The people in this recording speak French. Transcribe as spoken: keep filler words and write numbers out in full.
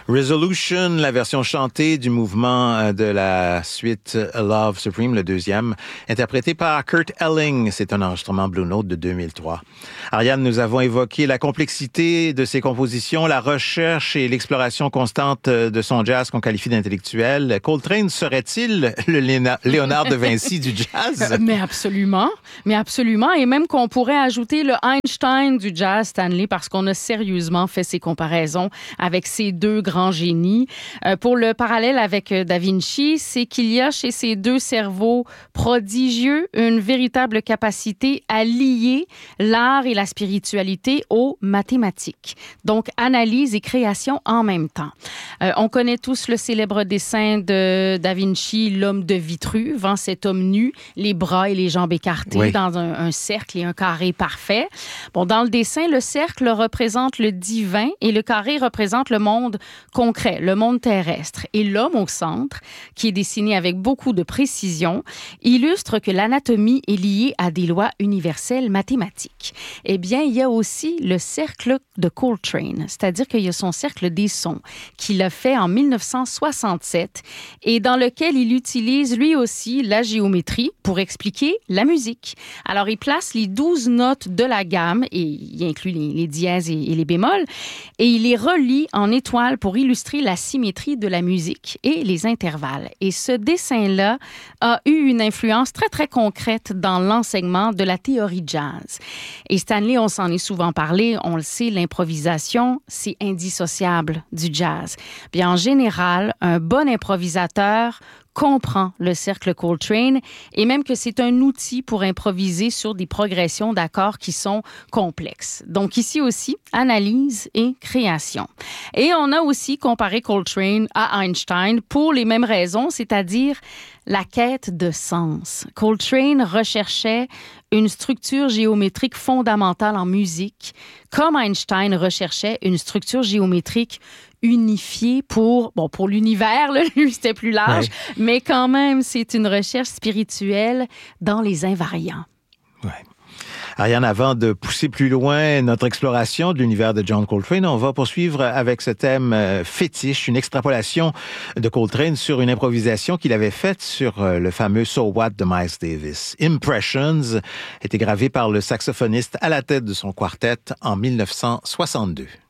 Resolution, la version chantée du mouvement de la suite A Love Supreme, le deuxième, interprété par Kurt Elling. C'est un enregistrement Blue Note de deux mille trois. Ariane, nous avons évoqué la complexité de ses compositions, la recherche et l'exploration constante de son jazz qu'on qualifie d'intellectuel. Coltrane serait-il le Léonard de Vinci du jazz? Mais absolument, mais absolument. Et même qu'on pourrait ajouter le Einstein du jazz, Stanley, parce qu'on a sérieusement fait ces comparaisons avec ces deux grands génies. Euh, pour le parallèle avec Da Vinci, c'est qu'il y a chez ces deux cerveaux prodigieux une véritable capacité à lier l'art et la spiritualité aux mathématiques. Donc, analyse et création en même temps. Euh, on connaît tous le célèbre dessin de Da Vinci, l'homme de Vitruve, hein, cet homme nu, les bras et les jambes écartés oui. dans un, un cercle et un carré parfait. Bon, dans le dessin, le cercle représente le divin et le carré représente le monde concret, le monde terrestre. Et l'homme au centre, qui est dessiné avec beaucoup de précision, illustre que l'anatomie est liée à des lois universelles mathématiques. Eh bien, il y a aussi le cercle de Coltrane, c'est-à-dire qu'il y a son cercle des sons qu'il a fait en dix-neuf cent soixante-sept et dans lequel il utilise lui aussi la géométrie pour expliquer la musique. Alors, il place les douze notes de la gamme et il inclut les, les dièses et, et les bémols et il les relie en étoiles pour illustrer la symétrie de la musique et les intervalles. Et ce dessin-là a eu une influence très, très concrète dans l'enseignement de la théorie jazz. Et Stanley, on s'en est souvent parlé, on le sait, l'improvisation, c'est indissociable du jazz. Bien, en général, un bon improvisateur comprend le cercle Coltrane et même que c'est un outil pour improviser sur des progressions d'accords qui sont complexes. Donc ici aussi, analyse et création. Et on a aussi comparé Coltrane à Einstein pour les mêmes raisons, c'est-à-dire la quête de sens. Coltrane recherchait une structure géométrique fondamentale en musique, comme Einstein recherchait une structure géométrique unifiée pour, bon, pour l'univers, là, lui, c'était plus large, ouais. mais quand même, c'est une recherche spirituelle dans les invariants. Ouais. Ariane, avant de pousser plus loin notre exploration de l'univers de John Coltrane, on va poursuivre avec ce thème euh, fétiche, une extrapolation de Coltrane sur une improvisation qu'il avait faite sur euh, le fameux So What de Miles Davis. Impressions était gravé par le saxophoniste à la tête de son quartet en dix-neuf cent soixante-deux.